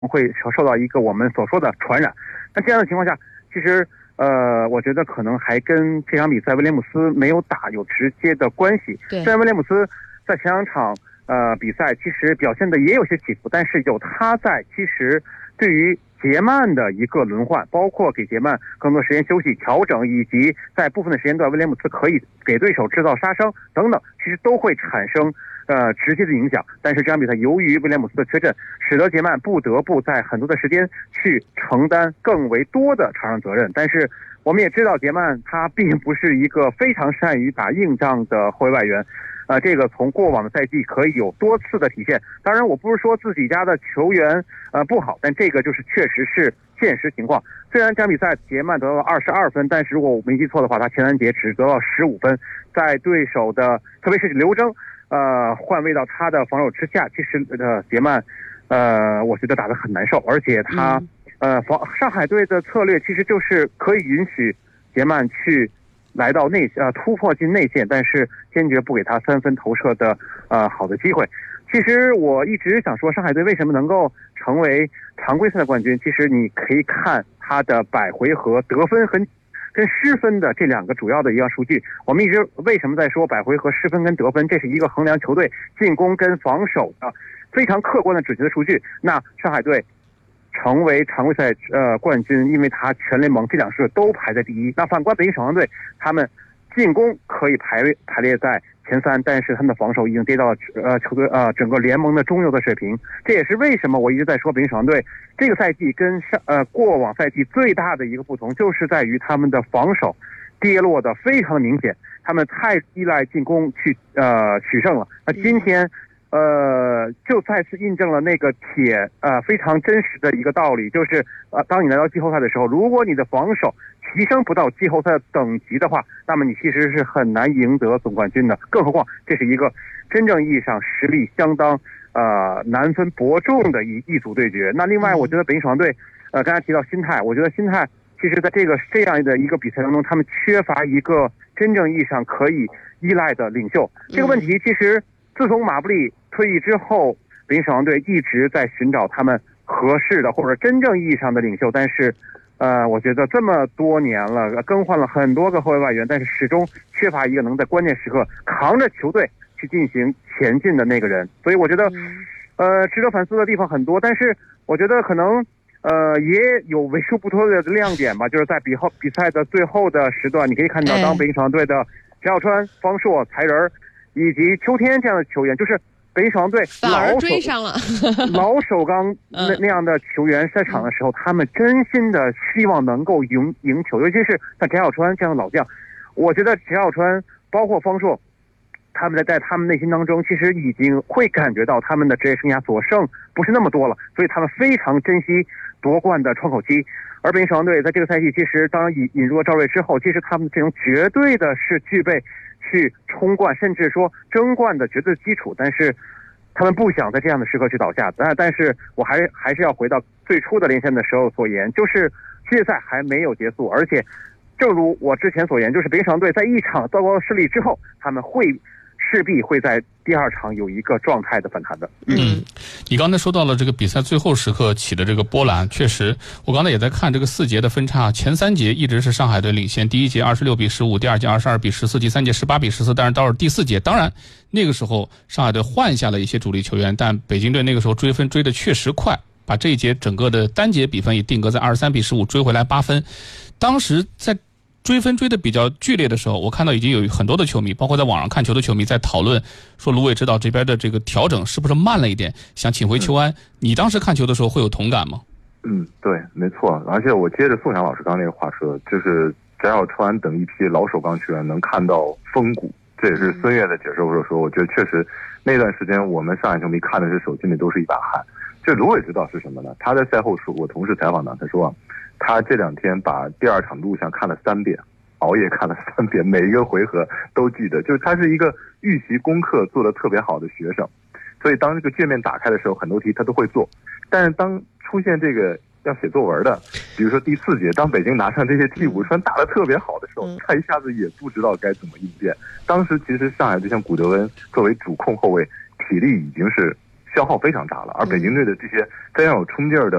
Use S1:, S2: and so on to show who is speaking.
S1: 会受到一个我们所说的传染。那这样的情况下，其实我觉得可能还跟这场比赛威廉姆斯没有打有直接的关系。虽然威廉姆斯在前2场比赛其实表现的也有些起伏，但是有他在，其实对于杰曼的一个轮换，包括给杰曼更多时间休息调整，以及在部分的时间段威廉姆斯可以给对手制造杀伤等等，其实都会产生直接的影响。但是这场比赛由于威廉姆斯的缺阵，使得杰曼不得不在很多的时间去承担更为多的场上责任。但是我们也知道杰曼他并不是一个非常善于打硬仗的后卫外援，这个从过往的赛季可以有多次的体现。当然我不是说自己家的球员不好，但这个就是确实是现实情况。虽然这场比赛杰曼得到了22分，但是如果我没记错的话，他前3节只得到15分，在对手的特别是刘铮换位到他的防守之下，其实杰曼我觉得打得很难受，而且他上海队的策略其实就是可以允许杰曼去来到突破进内线，但是坚决不给他3分投射的好的机会。其实我一直想说，上海队为什么能够成为常规赛的冠军，其实你可以看他的100回合得分跟失分的这2个主要的一个数据。我们一直为什么在说100回合失分跟得分，这是一个衡量球队进攻跟防守的非常客观的准确的数据。那上海队成为常规赛冠军，因为他全联盟这2支都排在第1。那反观北京首钢队，他们进攻可以排列在前3，但是他们的防守已经跌到球队整个联盟的中游的水平。这也是为什么我一直在说北京首钢队这个赛季跟过往赛季最大的一个不同，就是在于他们的防守跌落的非常的明显，他们太依赖进攻去取胜了。那今天就再次印证了那个非常真实的一个道理，就是当你来到季后赛的时候，如果你的防守提升不到季后赛等级的话，那么你其实是很难赢得总冠军的。更何况这是一个真正意义上实力相当难分伯仲的一组对决。那另外我觉得北京首钢队刚才提到心态，我觉得心态其实在这样的一个比赛当中，他们缺乏一个真正意义上可以依赖的领袖。这个问题其实自从马布里退役之后，北京首钢队一直在寻找他们合适的或者真正意义上的领袖，但是我觉得这么多年了，更换了很多个后卫外援，但是始终缺乏一个能在关键时刻扛着球队去进行前进的那个人。所以我觉得值得反思的地方很多，但是我觉得可能也有为数不多的亮点吧，就是在比赛的最后的时段，你可以看到当北京首钢队的翟晓川、方硕、才仁以及秋天这样的球员，就是北京首钢队老首钢那样的球员在场的时候，他们真心的希望能够赢球，尤其是像翟晓川这样的老将。我觉得翟晓川包括方硕，他们在他们内心当中其实已经会感觉到他们的职业生涯所剩不是那么多了，所以他们非常珍惜夺冠的窗口期。而北京首钢队在这个赛季其实当然引入了赵睿之后，其实他们这种绝对的是具备去冲冠甚至说争冠的绝对基础，但是他们不想在这样的时刻去倒下。但是我还是要回到最初的连线的时候所言，就是世界赛还没有结束，而且正如我之前所言，就是北京首钢队在一场糟糕的失利之后，他们势必会在第2场有一个状态的反弹的。
S2: 你刚才说到了这个比赛最后时刻起的这个波澜，确实我刚才也在看这个4节的分差，前3节一直是上海队领先，第1节26-15，第2节22-14，第3节18-14，但是到了第4节，当然那个时候上海队换下了一些主力球员，但北京队那个时候追分追的确实快，把这一节整个的单节比分也定格在23-15，追回来8分。当时在追分追的比较剧烈的时候，我看到已经有很多的球迷，包括在网上看球的球迷在讨论说卢伟指导这边的这个调整是不是慢了一点，想请回邱安。你当时看球的时候会有同感吗？
S3: 对，没错。而且我接着宋翔老师刚那个话说，就是翟晓川等一批老首钢球员能看到风骨，这也是孙悦的解释或者说，我觉得确实那段时间我们上海球迷看的是手心里都是一把汗。这卢伟指导是什么呢？他在赛后说，我同事采访他说他这2天把第2场录像看了3遍，熬夜看了3遍，每一个回合都记得，就是他是一个预习功课做得特别好的学生，所以当这个卷面打开的时候，很多题他都会做。但是当出现这个要写作文的，比如说第4节，当北京拿上这些替补穿打得特别好的时候，他一下子也不知道该怎么应变。当时其实上海就像古德恩作为主控后卫，体力已经是消耗非常大了，而北京队的这些非常有冲劲儿的